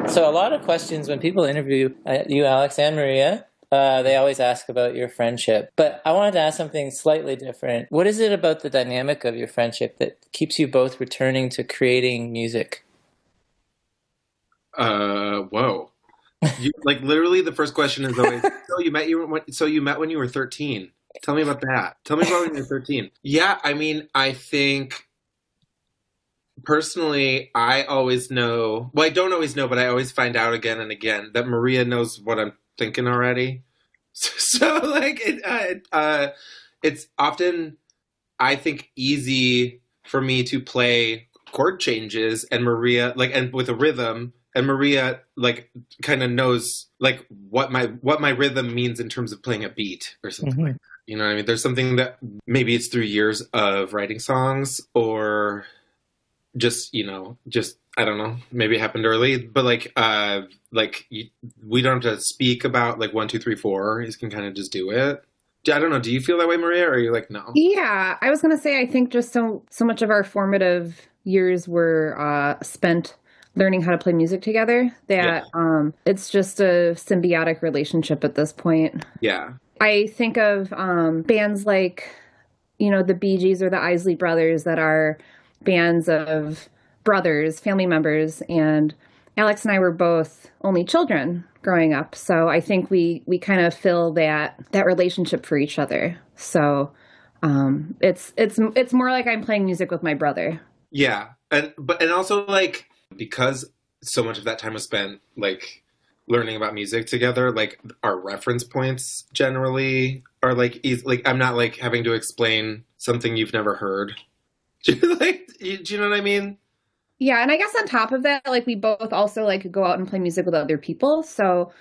So a lot of questions when people interview you, Alex and Maria, they always ask about your friendship. But I wanted to ask something slightly different. What is it about the dynamic of your friendship that keeps you both returning to creating music? Whoa. Like literally the first question is always, so you met when you were 13. Tell me about that. Tell me about when you were 13. Yeah, I mean, I think personally, I always know, well, I don't always know, but I always find out again and again that Maria knows what I'm thinking already. So like, it's often, I think, easy for me to play chord changes and Maria, like, and with a rhythm, and Maria, like, kind of knows, like, what my rhythm means in terms of playing a beat or something like that. You know what I mean? There's something that maybe it's through years of writing songs or just, I don't know, maybe it happened early, but we don't have to speak about like 1, 2, 3, 4. You can kind of just do it. I don't know. Do you feel that way, Maria? Or are you like, no? Yeah, I was going to say, I think just so much of our formative years were spent learning how to play music together that it's just a symbiotic relationship at this point. Yeah. I think of bands like, the Bee Gees or the Isley Brothers that are bands of brothers, family members, and Alex and I were both only children growing up. So I think we kind of fill that relationship for each other. So it's more like I'm playing music with my brother. Yeah. And also like, because so much of that time was spent like learning about music together, like our reference points generally are like I'm not like having to explain something you've never heard. Do you know what I mean? Yeah, and I guess on top of that, like we both also like go out and play music with other people, so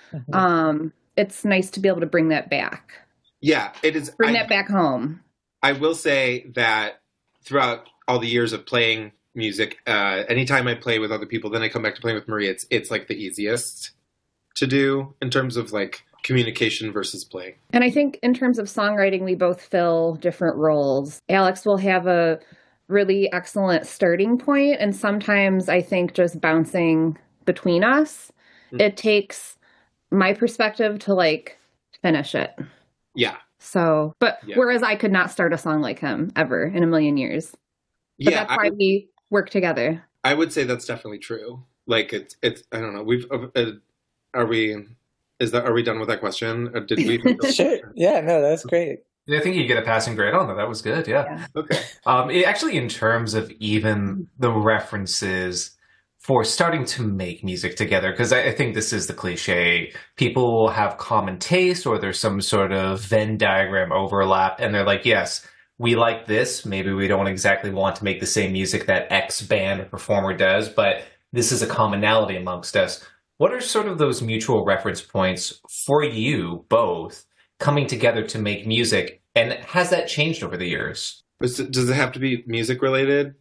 it's nice to be able to bring that back. Yeah, it is. Bring that back home. I will say that throughout all the years of playing music, anytime I play with other people, then I come back to playing with Maria. It's like the easiest to do in terms of like communication versus playing. And I think in terms of songwriting, we both fill different roles. Alex will have a really excellent starting point, and sometimes I think just bouncing between us, it takes my perspective to like finish it. Yeah. So, whereas I could not start a song like him ever in a million years. But that's why we work together. I would say that's definitely true. Like it's I don't know. Are we done with that question? Or did we? Sure. Yeah. No, that's great. I think you get a passing grade on that. That was good. Yeah. Okay. Actually, in terms of even the references for starting to make music together, because I think this is the cliche. People will have common taste or there's some sort of Venn diagram overlap. And they're like, yes, we like this. Maybe we don't exactly want to make the same music that X band or performer does, but this is a commonality amongst us. What are sort of those mutual reference points for you both coming together to make music? And has that changed over the years? Does it have to be music related?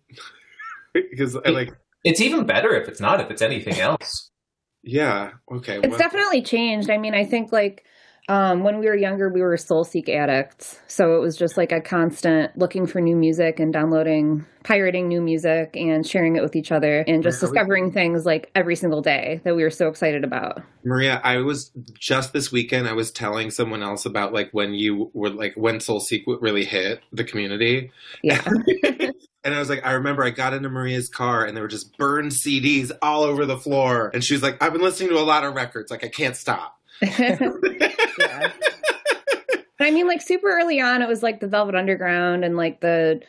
Because it's even better if it's anything else. Yeah. Okay. It's definitely changed. I mean, I think like when we were younger, we were SoulSeek addicts. So it was just like a constant looking for new music and pirating new music and sharing it with each other and just discovering things like every single day that we were so excited about. Maria, I was just this weekend, I was telling someone else about like when you were like, when SoulSeek really hit the community. Yeah. And I was like, I remember I got into Maria's car and there were just burned CDs all over the floor. And she was like, I've been listening to a lot of records. Like, I can't stop. Yeah. I mean, like super early on, it was like the Velvet Underground and like the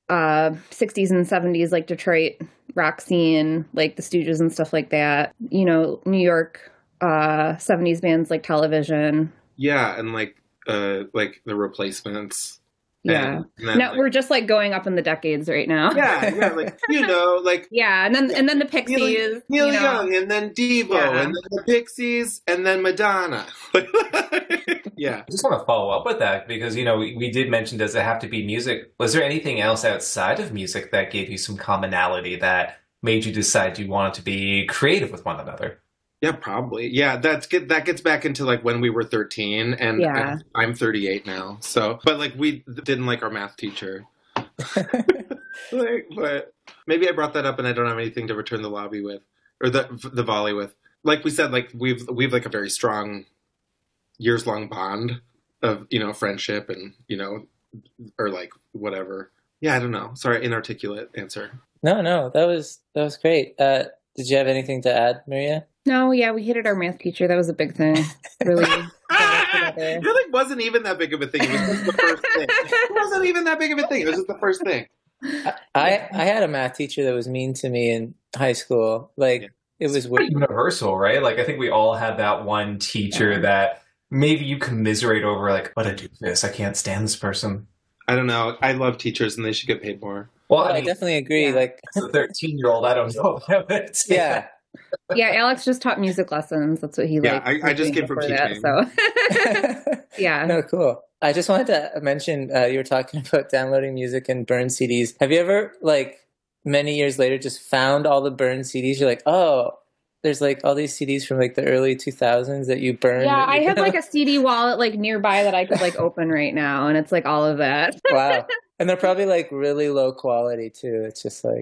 60s and 70s, like Detroit rock scene, like the Stooges and stuff like that. New York 70s bands like Television. Yeah, and like the Replacements. Yeah. No, we're just like going up in the decades right now. Yeah, like yeah, and then the Pixies, Neil Young, and then Devo, and then the Pixies, and then Madonna. Yeah. I just want to follow up with that because we did mention, does it have to be music? Was there anything else outside of music that gave you some commonality that made you decide you wanted to be creative with one another? Yeah, probably. Yeah, that gets back into like when we were 13 and I'm 38 now. So, but like we didn't like our math teacher. But maybe I brought that up and I don't have anything to return the lobby with or the volley with. like we said, like we've like a very strong years long bond of, you know, friendship and, you know, or like whatever. Yeah, I don't know. Sorry, inarticulate answer. No, that was great. Did you have anything to add, Maria? No, yeah, we hated our math teacher. That was a big thing. Really got us together. It like wasn't even that big of a thing. It was just the first thing. It wasn't even that big of a thing. It was just the first thing. I had a math teacher that was mean to me in high school. Like it was pretty universal, right? Like I think we all had that one teacher that maybe you commiserate over, like, what a doofus. I can't stand this person. I don't know. I love teachers and they should get paid more. Well, I definitely agree. Yeah. Like as a 13-year-old, I don't know about it. yeah. Yeah, Alex just taught music lessons. That's what he Yeah, liked. I just came from teaching. So yeah. No, cool. I just wanted to mention you were talking about downloading music and burned CDs. Have you ever, like, many years later, just found all the burned CDs? You're like, oh, there's like all these CDs from like the early 2000s that you burned. Yeah, I have like a CD wallet like nearby that I could like open right now, and it's like all of that. Wow. And they're probably like really low quality too. It's just like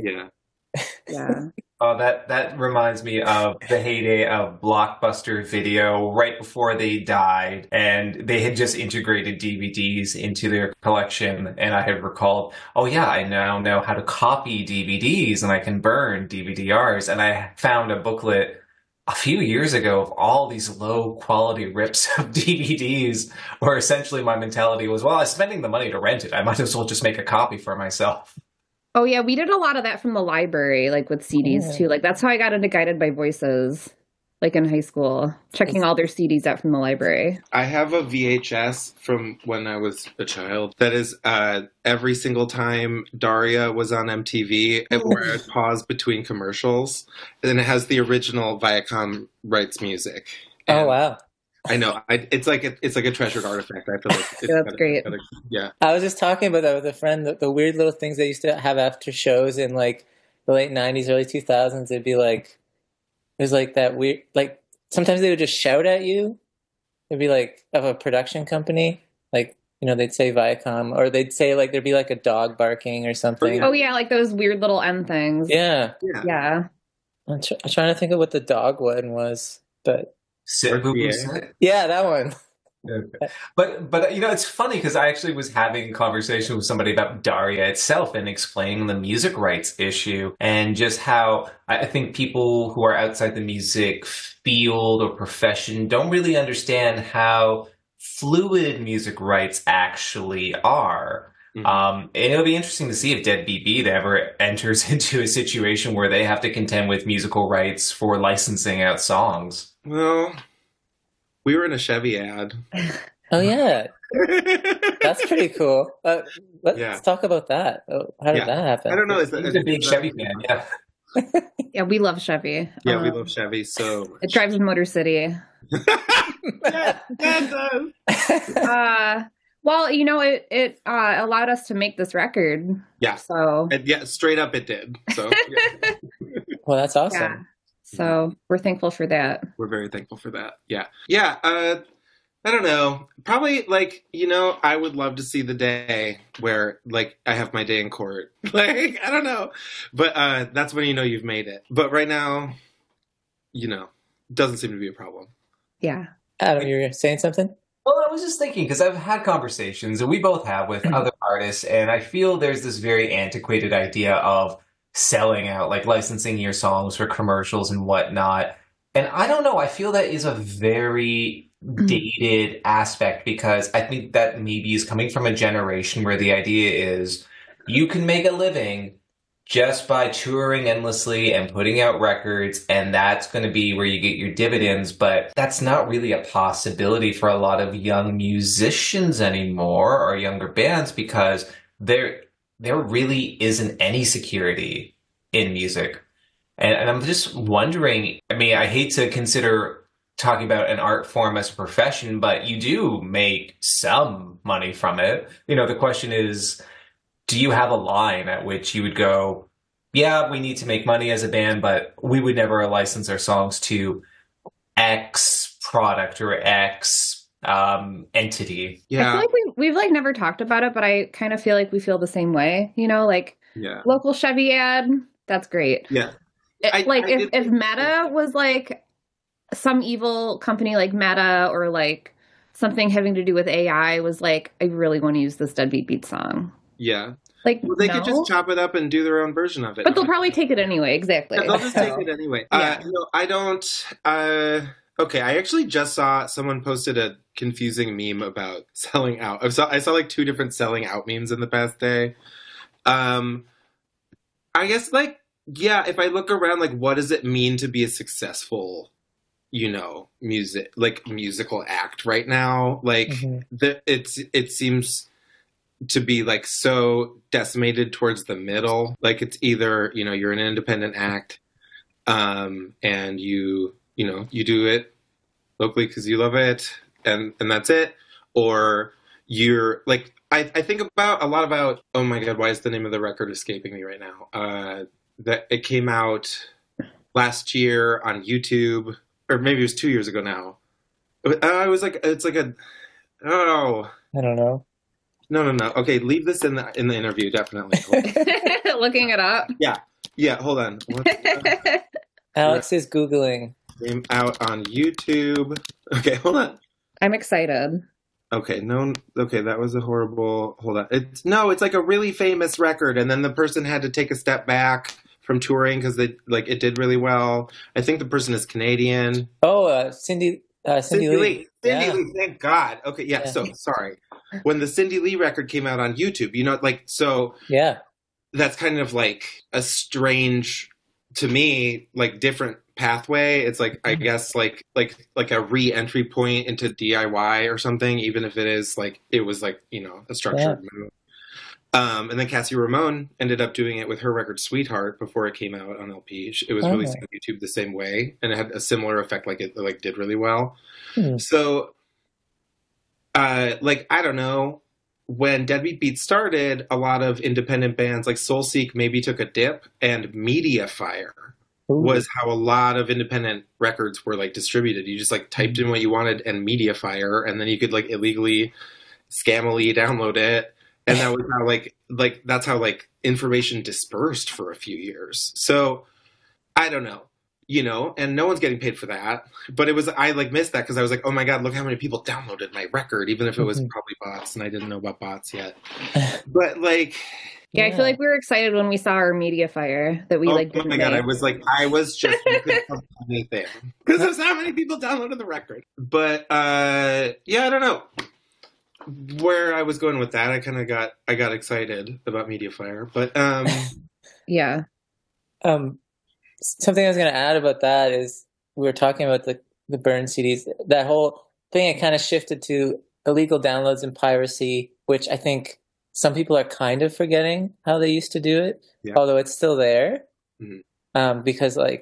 Yeah. Oh, that reminds me of the heyday of Blockbuster Video right before they died, and they had just integrated DVDs into their collection, and I had recalled, oh yeah, I now know how to copy DVDs and I can burn DVD-Rs, and I found a booklet a few years ago of all these low quality rips of DVDs, where essentially my mentality was, well, I'm spending the money to rent it. I might as well just make a copy for myself. Oh yeah, we did a lot of that from the library, like with CDs too. Like that's how I got into Guided by Voices, like in high school, checking all their CDs out from the library. I have a VHS from when I was a child that is every single time Daria was on MTV, where I pause between commercials, and then it has the original Viacom rights music. And oh wow. I know. It's like a treasured artifact. I feel like Yeah, that's great. Yeah. I was just talking about that with a friend, the weird little things they used to have after shows in like the late 90s, early 2000s. It'd be like, it was like that weird, like sometimes they would just shout at you. It'd be like of a production company, like, you know, they'd say Viacom, or they'd say like, there'd be like a dog barking or something. Oh yeah, like those weird little end things. Yeah. Yeah. I'm trying to think of what the dog one was, but Sit, boo, boo, sit. yeah, that one. Okay. But you know, it's funny because I actually was having a conversation with somebody about Daria itself and explaining the music rights issue and just how I think people who are outside the music field or profession don't really understand how fluid music rights actually are. And it'll be interesting to see if Deadbeat Beat ever enters into a situation where they have to contend with musical rights for licensing out songs. Well, we were in a Chevy ad. Oh yeah, that's pretty cool. Let's talk about that. How did that happen? I don't know. He's a big Chevy fan, yeah. Yeah, we love Chevy. Yeah, we love Chevy so much. It drives in Motor City. Yeah, it does. Well, you know, it allowed us to make this record. Yeah. So Yeah, straight up it did. So yeah. Well, that's awesome. yeah. So we're thankful for that. We're very thankful for that. Yeah. Yeah. I don't know. Probably like, you know, I would love to see the day where like I have my day in court. Like, I don't know. But that's when you know you've made it. But right now, you know, doesn't seem to be a problem. Yeah. Adam, you were saying something? Well, I was just thinking, because I've had conversations, and we both have with other artists, and I feel there's this very antiquated idea of selling out, like licensing your songs for commercials and whatnot. And I don't know, I feel that is a very dated aspect, because I think that maybe is coming from a generation where the idea is you can make a living just by touring endlessly and putting out records, and that's going to be where you get your dividends. But that's not really a possibility for a lot of young musicians anymore, or younger bands, because there really isn't any security in music. And I'm just wondering, I mean, I hate to consider talking about an art form as a profession, but you do make some money from it. You know, the question is, do you have a line at which you would go, yeah, we need to make money as a band, but we would never license our songs to X product or X entity? Yeah. I feel like we've like never talked about it, but I kind of feel like we feel the same way. You know, like local Chevy ad, that's great. Yeah. If Meta was like some evil company like Meta or like something having to do with AI was like, I really want to use this Deadbeat Beat song. Yeah. Like, Well, they no? could just chop it up and do their own version of it. But they'll probably take it anyway. Exactly. Yeah, they'll just take it anyway. Yeah. No, I don't. Okay, I actually just saw someone posted a confusing meme about selling out. I saw like 2 different selling out memes in the past day. I guess like, yeah, if I look around, like, what does it mean to be a successful, musical act right now? Like, it seems to be like so decimated towards the middle. Like, it's either, you're an independent act, and you do it locally because you love it, and that's it, or you're like, I think a lot about, oh my God, why is the name of the record escaping me right now? That it came out last year on YouTube, or maybe it was 2 years ago now. I was like, it's like oh, I don't know. No. Okay, leave this in the interview, definitely. Looking it up. Yeah, hold on. Alex is Googling. Came out on YouTube. Okay, hold on. I'm excited. Okay, no. Okay, that was a horrible. Hold on. It's like a really famous record, and then the person had to take a step back from touring because it did really well. I think the person is Canadian. Oh, Cindy Lee. Cindy Lee, thank God. Okay, yeah. Yeah. So sorry. When the Cindy Lee record came out on YouTube, Yeah. that's kind of like a strange, to me, like different pathway. It's like, I guess like a re-entry point into DIY or something, even if it is like, it was like, a structured move. And then Cassie Ramone ended up doing it with her record Sweetheart before it came out on LP. It was released on YouTube the same way, and it had a similar effect, like it like did really well. So I don't know, when Deadbeat Beat started, a lot of independent bands like Soulseek maybe took a dip, and Mediafire was how a lot of independent records were like distributed. You just like typed in what you wanted and Mediafire, and then you could like illegally, scammily download it. And that was how that's how information dispersed for a few years. So I don't know, and no one's getting paid for that. But I missed that because I was like, oh my God, look how many people downloaded my record, even if it was probably bots, and I didn't know about bots yet. But Yeah, I feel like we were excited when we saw our Mediafire that we oh didn't my God, make. I was just you couldn't tell me anything because there's how many people downloaded the record. But yeah, I don't know where I was going with that. I kind of got excited about Mediafire, but Yeah. Something I was going to add about that is we were talking about the burn CDs. That whole thing, it kind of shifted to illegal downloads and piracy, which I think some people are kind of forgetting how they used to do it, although it's still there. Because I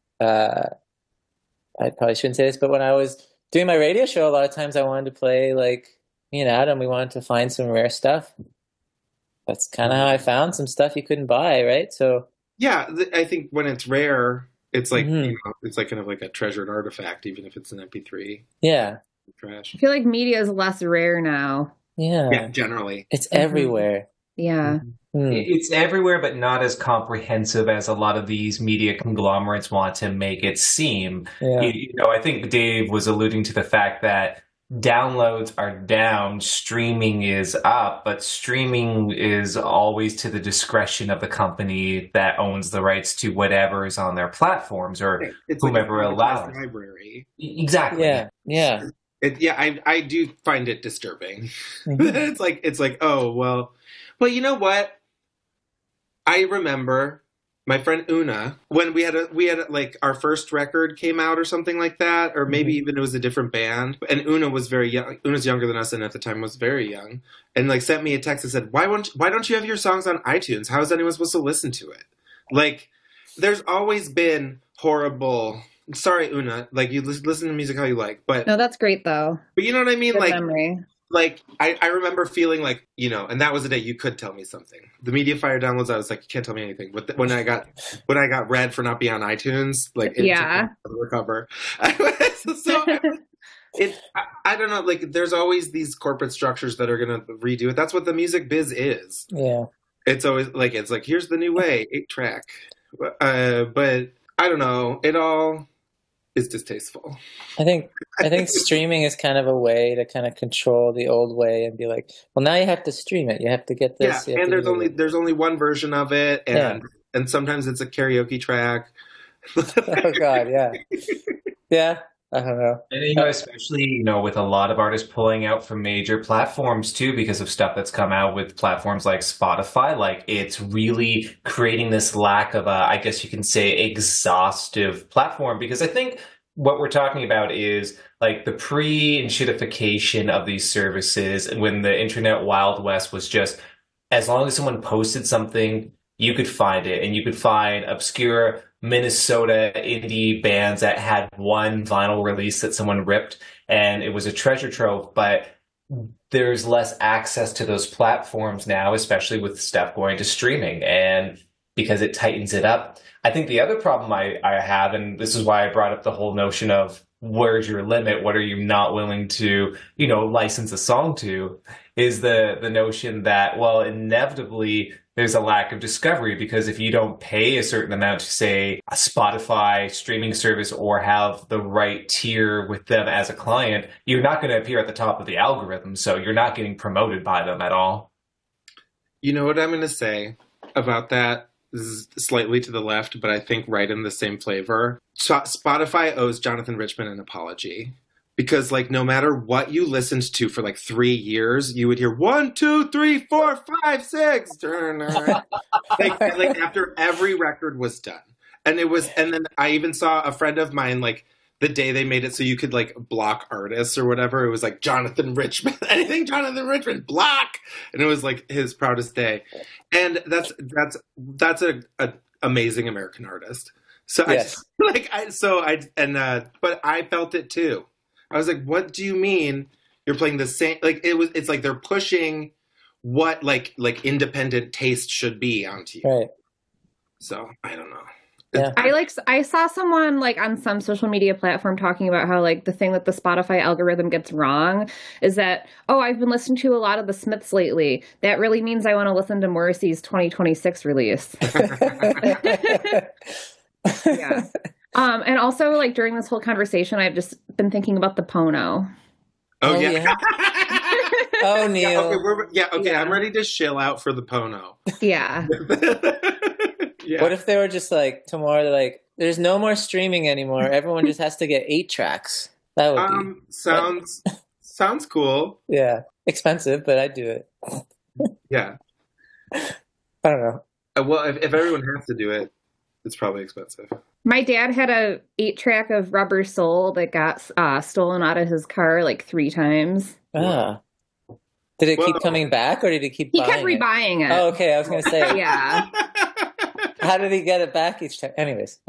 probably shouldn't say this, but when I was doing my radio show, a lot of times I wanted to play, like, me and Adam, we wanted to find some rare stuff. That's kind of how I found some stuff you couldn't buy, right? So yeah, I think when it's rare, it's like it's like kind of like a treasured artifact, even if it's an MP3. Yeah, trash. I feel like media is less rare now. Yeah, generally, it's everywhere. Yeah, it's everywhere, but not as comprehensive as a lot of these media conglomerates want to make it seem. Yeah. I think Dave was alluding to the fact that downloads are down, streaming is up, but streaming is always to the discretion of the company that owns the rights to whatever is on their platforms, or it's whomever like allows. Library. Exactly. Yeah. I do find it disturbing. It's like, oh well, you know what? I remember my friend Una, when we had like our first record came out or something like that, or maybe even it was a different band. And Una was very young. Una's younger than us, and at the time was very young. And like sent me a text and said, "Why don't you have your songs on iTunes? How is anyone supposed to listen to it?" Like, there's always been horrible. Sorry, Una. Like, you listen to music how you like, but no, that's great though. But you know what I mean? Good like memory. Like, I remember feeling like, and that was the day you could tell me something. The Mediafire downloads, I was like, you can't tell me anything. But when I got read for not being on iTunes, like, it took to recover. So I don't know. Like, there's always these corporate structures that are going to redo it. That's what the music biz is. Yeah. It's always like, here's the new way, 8-track. But I don't know. is distasteful. I think streaming is kind of a way to kind of control the old way and be like, well, now you have to stream it. You have to get this. Yeah, and there's only one version of it, and sometimes it's a karaoke track. Oh God, yeah, yeah. I don't know. And especially with a lot of artists pulling out from major platforms too, because of stuff that's come out with platforms like Spotify. Like it's really creating this lack of I guess you can say, exhaustive platform. Because I think what we're talking about is like the pre-enshittification of these services, when the internet Wild West was just, as long as someone posted something, you could find it, and you could find obscure Minnesota indie bands that had one vinyl release that someone ripped, and it was a treasure trove. But there's less access to those platforms now, especially with stuff going to streaming, and because it tightens it up. I think the other problem I have, and this is why I brought up the whole notion of where's your limit, what are you not willing to, license a song to, is the notion that, well, inevitably there's a lack of discovery, because if you don't pay a certain amount to, say, a Spotify streaming service or have the right tier with them as a client, you're not going to appear at the top of the algorithm, so you're not getting promoted by them at all. You know what I'm going to say about that? This is slightly to the left, but I think right in the same flavor. Spotify owes Jonathan Richman an apology. Because, like, no matter what you listened to for, like, 3 years, you would hear 1, 2, 3, 4, 5, 6. like after every record was done. And then I even saw a friend of mine, like, the day they made it so you could, like, block artists or whatever, it was like Jonathan Richman, anything Jonathan Richman, block! And it was, like, his proudest day. And that's a amazing American artist. So yes. But I felt it too. I was like, what do you mean you're playing the same? Like, it's like they're pushing what like independent taste should be onto you. Right. So I don't know. Yeah. I saw someone like on some social media platform talking about how like the thing that the Spotify algorithm gets wrong is that, I've been listening to a lot of the Smiths lately. That really means I want to listen to Morrissey's 2026 release. Yeah. And also, like, during this whole conversation, I've just been thinking about the Pono. Oh, yeah. Oh, Neil. Okay, I'm ready to shill out for the Pono. Yeah. Yeah. What if they were just like, tomorrow, they're like, there's no more streaming anymore. Everyone just has to get 8 tracks. That would be... Sounds cool. Yeah. Expensive, but I'd do it. Yeah. I don't know. Well, if everyone has to do it, it's probably expensive. My dad had a 8-track of Rubber Soul that got stolen out of his car like 3 times. Ah. Did it keep coming back, or did he keep buying He kept rebuying it. Oh, okay. I was going to say. Yeah. How did he get it back each time? Anyways.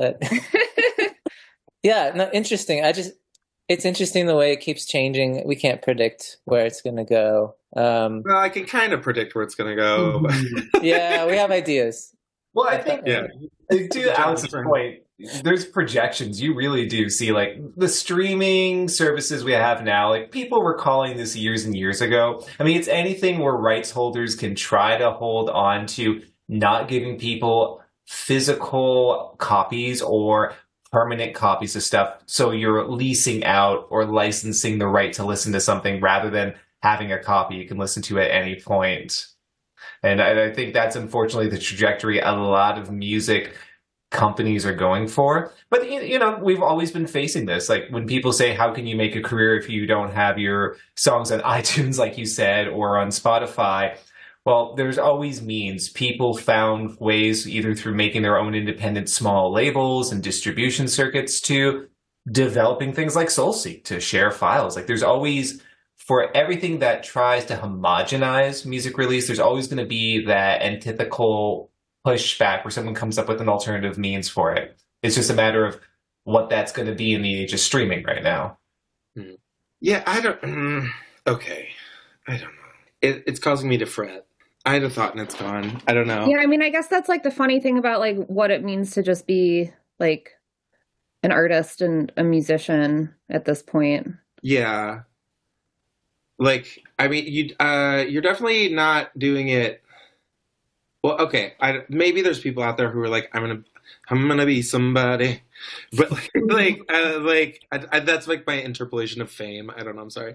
Yeah, no, interesting. It's interesting the way it keeps changing. We can't predict where it's going to go. Well, I can kind of predict where it's going to go. But... Yeah, we have ideas. Well, I think, to Alex's point, there's projections. You really do see, like, the streaming services we have now, like, people were calling this years and years ago. I mean, it's anything where rights holders can try to hold on to not giving people physical copies or permanent copies of stuff. So you're leasing out or licensing the right to listen to something rather than having a copy you can listen to at any point. And I think that's unfortunately the trajectory a lot of music companies are going for. But, we've always been facing this. Like when people say, how can you make a career if you don't have your songs on iTunes, like you said, or on Spotify? Well, there's always means. People found ways either through making their own independent small labels and distribution circuits to developing things like SoulSeek to share files. Like there's always... For everything that tries to homogenize music release, there's always going to be that antithetical pushback where someone comes up with an alternative means for it. It's just a matter of what that's going to be in the age of streaming right now. Yeah, I don't... Okay. I don't know. It's causing me to fret. I had a thought and it's gone. I don't know. Yeah, I mean, I guess that's like the funny thing about like what it means to just be like an artist and a musician at this point. Yeah. Like, I mean, you're definitely not doing it. Well, okay. Maybe there's people out there who are like, I'm I'm gonna be somebody. But that's like my interpolation of Fame. I don't know. I'm sorry.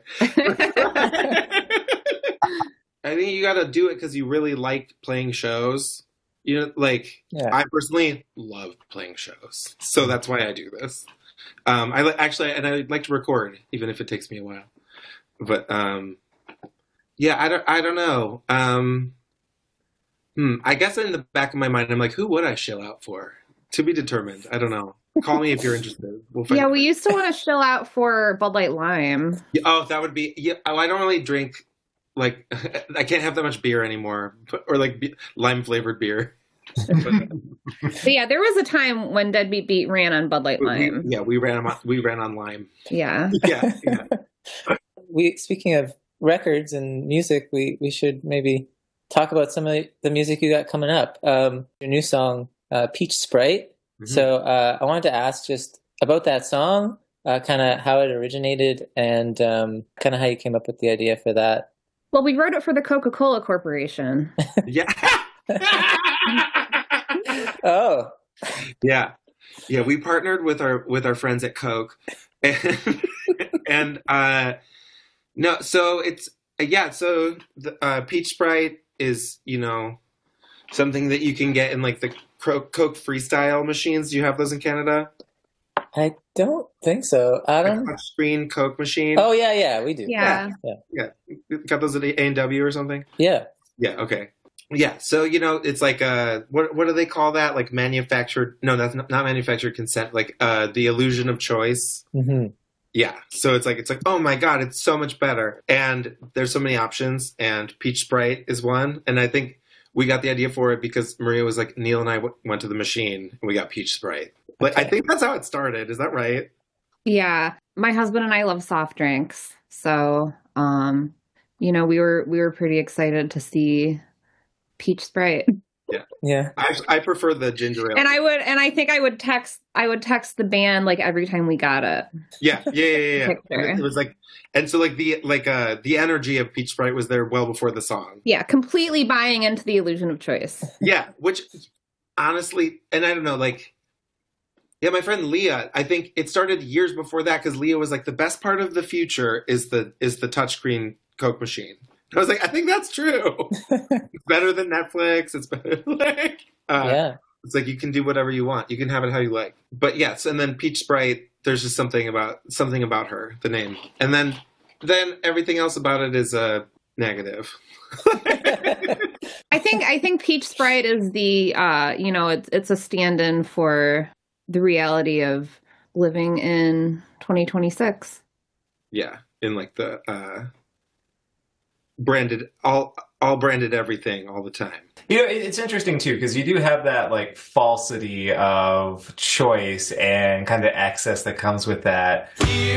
I think you got to do it because you really like playing shows. You know, like I personally love playing shows, so that's why I do this. And I like to record, even if it takes me a while. But yeah, I don't know. I guess in the back of my mind, I'm like, who would I shill out for? To be determined. I don't know. Call me if you're interested. We'll find out. We used to want to shill out for Bud Light Lime. Oh, that would be. Yeah, I don't really drink. Like, I can't have that much beer anymore, or like lime flavored beer. But yeah, there was a time when Deadbeat Beat ran on Bud Light Lime. We ran on lime. Yeah. Yeah. Speaking of records and music, we should maybe talk about some of the music you got coming up. Your new song, Peach Sprite. Mm-hmm. So I wanted to ask just about that song, kind of how it originated, and kind of how you came up with the idea for that. Well, we wrote it for the Coca-Cola Corporation. Yeah. Oh. Yeah. Yeah, we partnered with our friends at Coke. And no, so it's so the Peach Sprite is, something that you can get in like the Coke Freestyle machines. Do you have those in Canada? I don't think so. Adam? A screen Coke machine. Oh yeah, we do. Yeah. Got those at A&W or something? Yeah. Yeah, okay. Yeah, so it's like what do they call that? Like manufactured? No, that's not manufactured consent. Like the illusion of choice. Mm-hmm. Yeah, so it's like oh my god, it's so much better, and there's so many options, and Peach Sprite is one, and I think we got the idea for it because Maria was like, Neil and I went to the machine and we got Peach Sprite. Like, I think that's how it started. Is that right? Yeah. My husband and I love soft drinks. So, we were pretty excited to see Peach Sprite. Yeah. I prefer the ginger ale. And I think I would text the band like every time we got it. Yeah. It was like, and so like the energy of Peach Sprite was there well before the song. Yeah, completely buying into the illusion of choice. Yeah, which honestly, and I don't know, like, yeah, my friend Leah, I think it started years before that because Leah was like, the best part of the future is the touchscreen Coke machine. I was like, I think that's true. It's better than Netflix. It's better like it's like you can do whatever you want. You can have it how you like. But yes, and then Peach Sprite, there's just something about her, the name. And then everything else about it is negative. I think Peach Sprite is the it's a stand-in for the reality of living in 2026. Yeah, in like the branded all branded everything all the time. It's interesting too because you do have that like falsity of choice and kind of excess that comes with that.